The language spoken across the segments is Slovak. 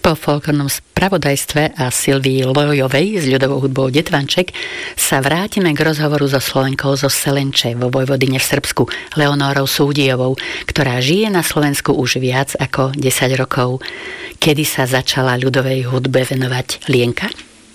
Po folklórnom spravodajstve a Silvii Lojovej s ľudovou hudbou Detvanček sa vrátime k rozhovoru so Slovenkou zo Selenče vo Vojvodine v Srbsku, Leonórou Súdijovou, ktorá žije na Slovensku už viac ako 10 rokov. Kedy sa začala ľudovej hudbe venovať Lienka?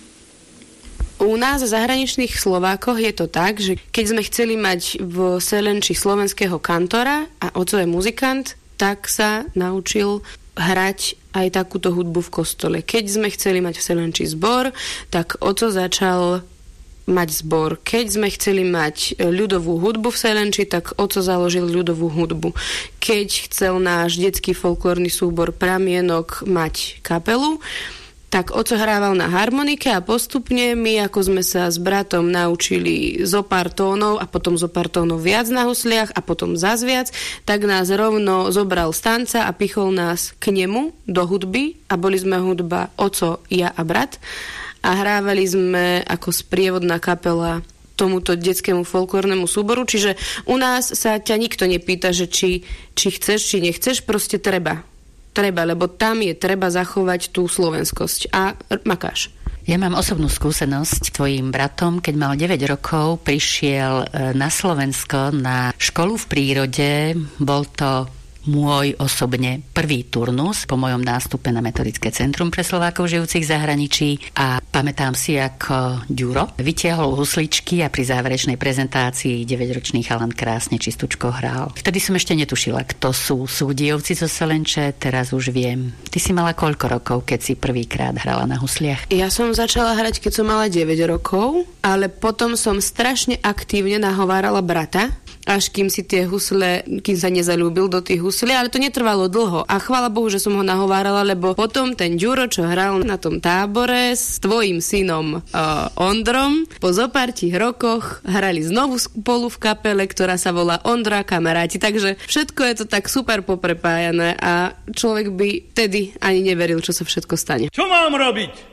U nás v zahraničných Slovákoch je to tak, že keď sme chceli mať v Selenči slovenského kantora a oco je muzikant, tak sa naučil hrať aj takúto hudbu v kostole. Keď sme chceli mať v Selenči zbor, tak oco začal mať zbor. Keď sme chceli mať ľudovú hudbu v Selenči, tak oco založil ľudovú hudbu. Keď chcel náš detský folklórny súbor Pramienok mať kapelu, tak oco hrával na harmonike a postupne my, ako sme sa s bratom naučili zo pár tónov a potom zo pár tónov viac na husliach a potom zas viac, tak nás rovno zobral z tanca a pichol nás k nemu do hudby a boli sme hudba oco, ja a brat a hrávali sme ako sprievodná kapela tomuto detskému folklórnemu súboru, čiže u nás sa ťa nikto nepýta, že či chceš, či nechceš, proste treba, lebo tam je treba zachovať tú slovenskosť. A makáš. Ja mám osobnú skúsenosť s tvojím bratom. Keď mal 9 rokov, prišiel na Slovensko na školu v prírode. Bol to môj osobne prvý turnus po mojom nástupe na Metodické centrum pre Slovákov žijúcich v zahraničí a pamätám si, ako Ďuro vytiahol husličky a pri záverečnej prezentácii 9-ročný chalan krásne čistučko hral. Vtedy som ešte netušila, kto sú Súdijovci zo Selenče, teraz už viem. Ty si mala koľko rokov, keď si prvýkrát hrala na husliach? Ja som začala hrať, keď som mala 9 rokov, ale potom som strašne aktívne nahovárala brata, až kým si tie husle, kým sa nezaľúbil do tých huslí, ale to netrvalo dlho. A chvála Bohu, že som ho nahovárala, lebo potom ten Ďuro, čo hral na tom tábore s tvojim synom Ondrom, po zopártich rokoch hrali znovu spolu v kapele, ktorá sa volá Ondra kamaráti. Takže všetko je to tak super poprepájané a človek by tedy ani neveril, čo sa všetko stane. Čo mám robiť?